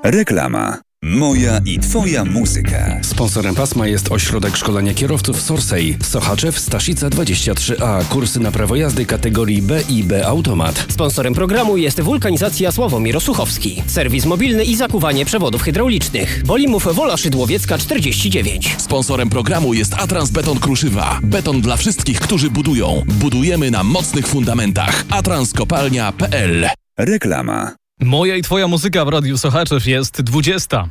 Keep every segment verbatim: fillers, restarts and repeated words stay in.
Reklama. Moja i Twoja muzyka. Sponsorem pasma jest Ośrodek Szkolenia Kierowców Sorsej. Sochaczew, Staszica dwadzieścia trzy A. Kursy na prawo jazdy kategorii B i B Automat. Sponsorem programu jest Wulkanizacja Sławomir Osuchowski. Serwis mobilny i zakuwanie przewodów hydraulicznych. Bolimów Wola Szydłowiecka czterdzieści dziewięć. Sponsorem programu jest Atrans Beton Kruszywa. Beton dla wszystkich, którzy budują. Budujemy na mocnych fundamentach. atranskopalnia kropka p l. Reklama. Moja i Twoja muzyka w Radiu Sochaczew jest dwudziesta.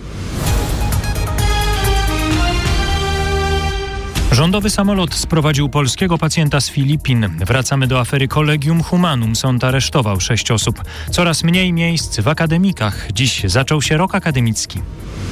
Rządowy samolot sprowadził polskiego pacjenta z Filipin. Wracamy do afery Collegium Humanum. Sąd aresztował sześć osób. Coraz mniej miejsc w akademikach. Dziś zaczął się rok akademicki.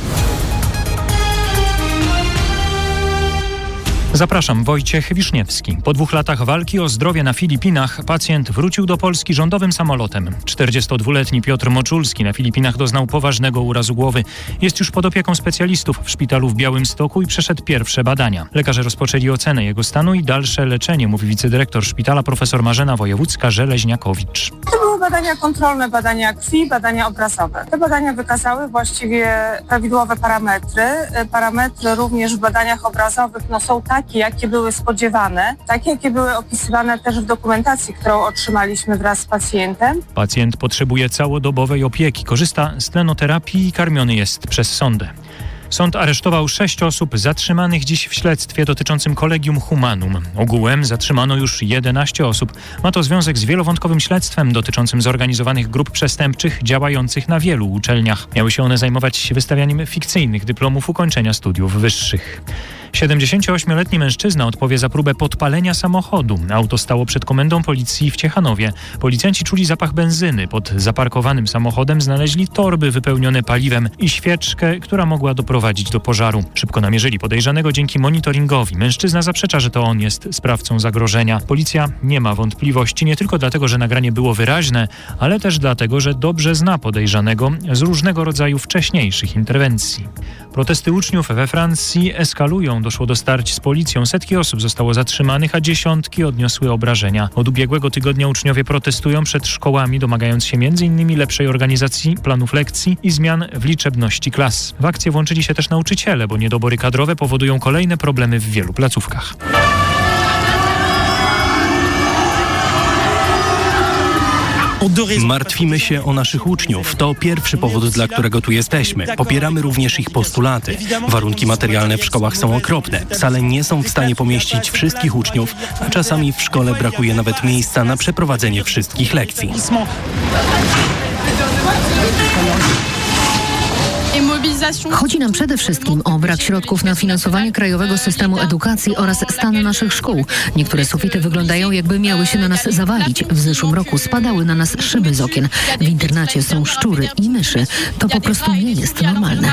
Zapraszam, Wojciech Wiszniewski. Po dwóch latach walki o zdrowie na Filipinach pacjent wrócił do Polski rządowym samolotem. czterdziestodwuletni Piotr Moczulski na Filipinach doznał poważnego urazu głowy. Jest już pod opieką specjalistów w szpitalu w Białymstoku i przeszedł pierwsze badania. Lekarze rozpoczęli ocenę jego stanu i dalsze leczenie, mówi wicedyrektor szpitala profesor Marzena Wojewódzka-Żeleźniakowicz. To były badania kontrolne, badania krwi, badania obrazowe. Te badania wykazały właściwie prawidłowe parametry. Parametry również w badaniach obrazowych no, są takie, jakie były spodziewane, takie, jakie były opisywane też w dokumentacji, którą otrzymaliśmy wraz z pacjentem. Pacjent potrzebuje całodobowej opieki, korzysta z tlenoterapii i karmiony jest przez sondę. Sąd aresztował sześć osób zatrzymanych dziś w śledztwie dotyczącym Collegium Humanum. Ogółem zatrzymano już jedenaście osób. Ma to związek z wielowątkowym śledztwem dotyczącym zorganizowanych grup przestępczych działających na wielu uczelniach. Miały się one zajmować wystawianiem fikcyjnych dyplomów ukończenia studiów wyższych. siedemdziesięcioośmioletni mężczyzna odpowie za próbę podpalenia samochodu. Auto stało przed komendą policji w Ciechanowie. Policjanci czuli zapach benzyny. Pod zaparkowanym samochodem znaleźli torby wypełnione paliwem i świeczkę, która mogła doprowadzić do pożaru. Szybko namierzyli podejrzanego dzięki monitoringowi. Mężczyzna zaprzecza, że to on jest sprawcą zagrożenia. Policja nie ma wątpliwości, nie tylko dlatego, że nagranie było wyraźne, ale też dlatego, że dobrze zna podejrzanego z różnego rodzaju wcześniejszych interwencji. Protesty uczniów we Francji eskalują. Doszło do starć z policją. Setki osób zostało zatrzymanych, a dziesiątki odniosły obrażenia. Od ubiegłego tygodnia uczniowie protestują przed szkołami, domagając się między innymi lepszej organizacji planów lekcji i zmian w liczebności klas. W akcję włączyli się też nauczyciele, bo niedobory kadrowe powodują kolejne problemy w wielu placówkach. Martwimy się o naszych uczniów. To pierwszy powód, dla którego tu jesteśmy. Popieramy również ich postulaty. Warunki materialne w szkołach są okropne. Sale nie są w stanie pomieścić wszystkich uczniów, a czasami w szkole brakuje nawet miejsca na przeprowadzenie wszystkich lekcji. Chodzi nam przede wszystkim o brak środków na finansowanie krajowego systemu edukacji oraz stan naszych szkół. Niektóre sufity wyglądają, jakby miały się na nas zawalić. W zeszłym roku spadały na nas szyby z okien. W internacie są szczury i myszy. To po prostu nie jest normalne.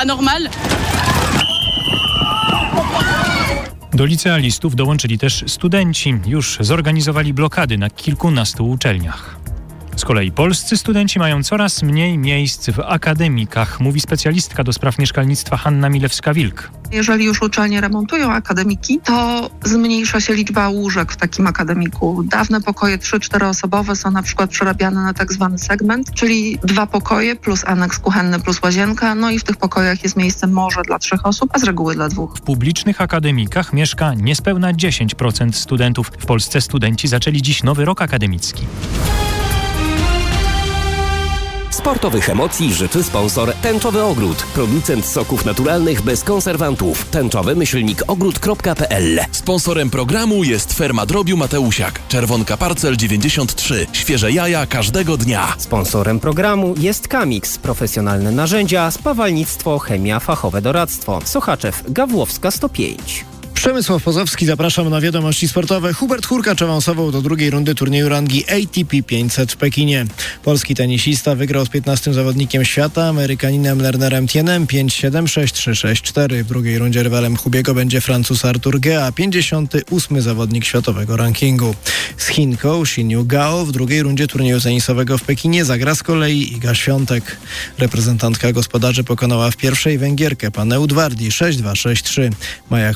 Do licealistów dołączyli też studenci. Już zorganizowali blokady na kilkunastu uczelniach. Z kolei polscy studenci mają coraz mniej miejsc w akademikach, mówi specjalistka do spraw mieszkalnictwa Hanna Milewska-Wilk. Jeżeli już uczelnie remontują akademiki, to zmniejsza się liczba łóżek w takim akademiku. Dawne pokoje trzy cztery osobowe są na przykład przerabiane na tak zwany segment, czyli dwa pokoje plus aneks kuchenny plus łazienka, no i w tych pokojach jest miejsce może dla trzech osób, a z reguły dla dwóch. W publicznych akademikach mieszka niespełna dziesięć procent studentów. W Polsce studenci zaczęli dziś nowy rok akademicki. Sportowych emocji życzy sponsor Tęczowy Ogród. Producent soków naturalnych bez konserwantów. Tęczowy myślnik ogród kropka p l. Sponsorem programu jest Ferma Drobiu Mateusiak. Czerwonka Parcel dziewięćdziesiąt trzy. Świeże jaja każdego dnia. Sponsorem programu jest Kamix. Profesjonalne narzędzia, spawalnictwo, chemia, fachowe doradztwo. Sochaczew, Gawłowska sto pięć. Przemysław Pozowski, zapraszam na wiadomości sportowe. Hubert Hurkacz awansował do drugiej rundy turnieju rangi A T P pięćset w Pekinie. Polski tenisista wygrał z piętnastym zawodnikiem świata, Amerykaninem Lernerem Tienem pięć siedem, sześć trzy, sześć cztery. W drugiej rundzie rywalem Hubiego będzie Francuz Artur Gea, pięćdziesiąty ósmy zawodnik światowego rankingu. Z Chinką Xinyu Gao w drugiej rundzie turnieju tenisowego w Pekinie zagra z kolei Iga Świątek. Reprezentantka gospodarzy pokonała w pierwszej Węgierkę Panę Udvardi sześć dwa, sześć trzy. Maja Chwalińska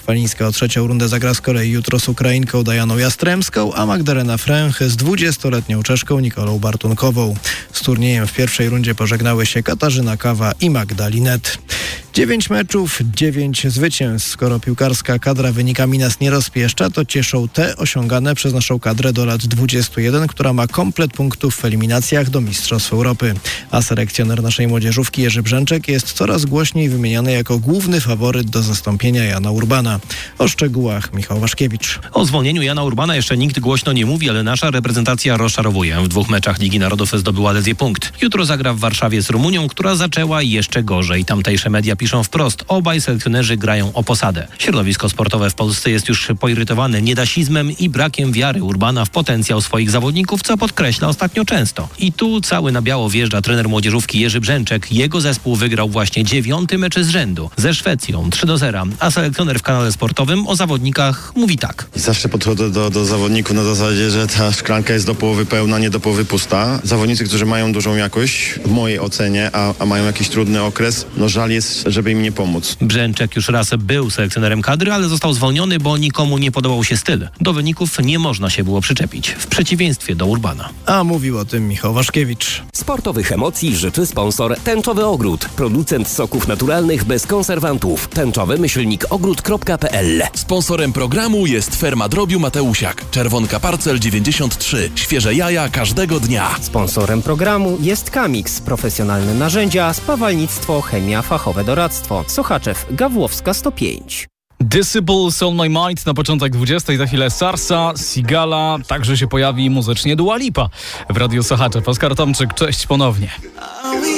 o trzecią rundę zagra z Kolei jutro z Ukrainką Dajaną Jastremską, a Magdalena Fręch z dwudziestoletnią Czeszką Nikolą Bartunkową. Z turniejem w pierwszej rundzie pożegnały się Katarzyna Kawa i Magda Linet. Dziewięć meczów, dziewięć zwycięstw. Skoro piłkarska kadra wynikami nas nie rozpieszcza, to cieszą te osiągane przez naszą kadrę do lat dwudziestu jeden, która ma komplet punktów w eliminacjach do Mistrzostw Europy. A selekcjoner naszej młodzieżówki Jerzy Brzęczek jest coraz głośniej wymieniany jako główny faworyt do zastąpienia Jana Urbana. O szczegółach Michał Waszkiewicz. O zwolnieniu Jana Urbana jeszcze nikt głośno nie mówi, ale nasza reprezentacja rozczarowuje. W dwóch meczach Ligi Narodów zdobyła ledwie punkt. Jutro zagra w Warszawie z Rumunią, która zaczęła jeszcze gorzej. Tamtejsze media piszą wprost, obaj selekcjonerzy grają o posadę. Środowisko sportowe w Polsce jest już poirytowane niedasizmem i brakiem wiary Urbana w potencjał swoich zawodników, co podkreśla ostatnio często. I tu cały na biało wjeżdża trener młodzieżówki Jerzy Brzęczek. Jego zespół wygrał właśnie dziewiąty mecz z rzędu. Ze Szwecją trzy do zera, a selekcjoner w kanale sportowym o zawodnikach mówi tak. Zawsze podchodzę do, do zawodników na zasadzie, że ta szklanka jest do połowy pełna, nie do połowy pusta. Zawodnicy, którzy mają dużą jakość, w mojej ocenie, a, a mają jakiś trudny okres, no żal jest, żeby im nie pomóc. Brzęczek już raz był selekcjonerem kadry, ale został zwolniony, bo nikomu nie podobał się styl. Do wyników nie można się było przyczepić, w przeciwieństwie do Urbana. A mówił o tym Michał Waszkiewicz. Sportowych emocji życzy sponsor Tęczowy Ogród. Producent soków naturalnych bez konserwantów. Tęczowy myślnik ogród kropka p l. Sponsorem programu jest Ferma Drobiu Mateusiak. Czerwonka Parcel dziewięćdziesiąt trzy. Świeże jaja każdego dnia. Sponsorem programu jest Kamix. Profesjonalne narzędzia, spawalnictwo, chemia, fachowe doradztwo. Sochaczew, Gawłowska sto pięć. Disciples on my mind na początek dwudziestej, za chwilę Sarsa, Sigala, także się pojawi muzycznie Dua Lipa w Radiu Sochaczew. Oskar Tomczyk, cześć ponownie.